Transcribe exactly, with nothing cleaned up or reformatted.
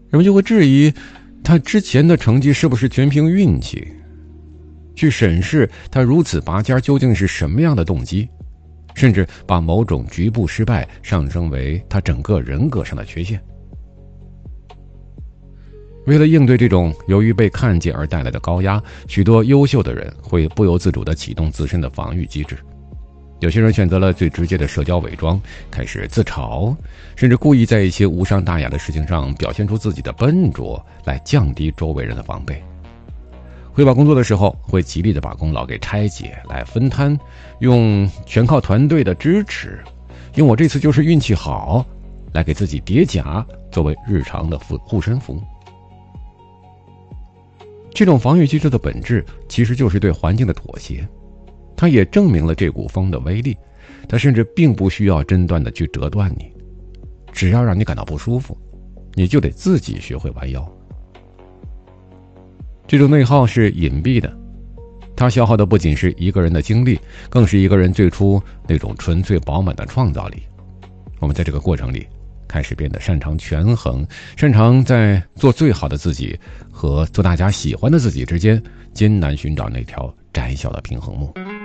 人们就会质疑他之前的成绩是不是全凭运气，去审视他如此拔尖究竟是什么样的动机，甚至把某种局部失败上升为他整个人格上的缺陷。为了应对这种由于被看见而带来的高压，许多优秀的人会不由自主地启动自身的防御机制。有些人选择了最直接的社交伪装，开始自嘲，甚至故意在一些无伤大雅的事情上表现出自己的笨拙，来降低周围人的防备。汇报工作的时候，会极力的把功劳给拆解来分摊，用全靠团队的支持，用我这次就是运气好来给自己叠甲，作为日常的护身符。这种防御机制的本质其实就是对环境的妥协，它也证明了这股风的威力。它甚至并不需要针断的去折断你，只要让你感到不舒服，你就得自己学会弯腰。这种内耗是隐蔽的，它消耗的不仅是一个人的精力，更是一个人最初那种纯粹饱满的创造力。我们在这个过程里开始变得擅长权衡，擅长在做最好的自己和做大家喜欢的自己之间艰难寻找那条窄小的平衡木。